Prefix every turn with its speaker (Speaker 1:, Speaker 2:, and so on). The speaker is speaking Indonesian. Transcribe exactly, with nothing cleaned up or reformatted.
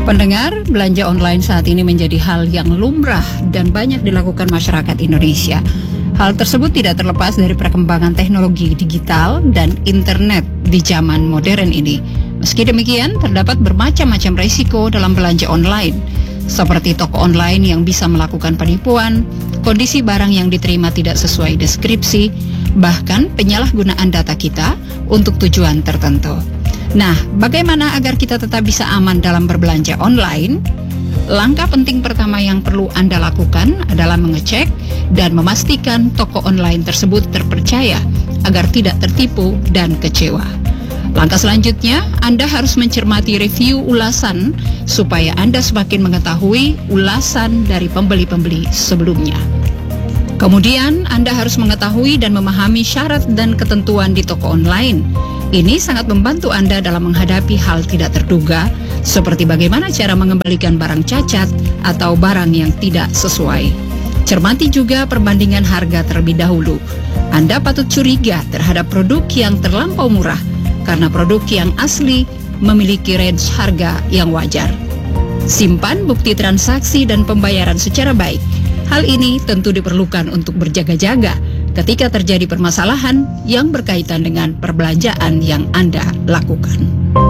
Speaker 1: Pendengar, belanja online saat ini menjadi hal yang lumrah dan banyak dilakukan masyarakat Indonesia. Hal tersebut tidak terlepas dari perkembangan teknologi digital dan internet di zaman modern ini. Meski demikian, terdapat bermacam-macam risiko dalam belanja online, seperti toko online yang bisa melakukan penipuan, kondisi barang yang diterima tidak sesuai deskripsi, bahkan penyalahgunaan data kita untuk tujuan tertentu. Nah, bagaimana agar kita tetap bisa aman dalam berbelanja online? Langkah penting pertama yang perlu Anda lakukan adalah mengecek dan memastikan toko online tersebut terpercaya agar tidak tertipu dan kecewa. Langkah selanjutnya, Anda harus mencermati review ulasan supaya Anda semakin mengetahui ulasan dari pembeli-pembeli sebelumnya. Kemudian, Anda harus mengetahui dan memahami syarat dan ketentuan di toko online. Ini sangat membantu Anda dalam menghadapi hal tidak terduga, seperti bagaimana cara mengembalikan barang cacat atau barang yang tidak sesuai. Cermati juga perbandingan harga terlebih dahulu. Anda patut curiga terhadap produk yang terlampau murah, karena produk yang asli memiliki range harga yang wajar. Simpan bukti transaksi dan pembayaran secara baik. Hal ini tentu diperlukan untuk berjaga-jaga ketika terjadi permasalahan yang berkaitan dengan perbelanjaan yang Anda lakukan.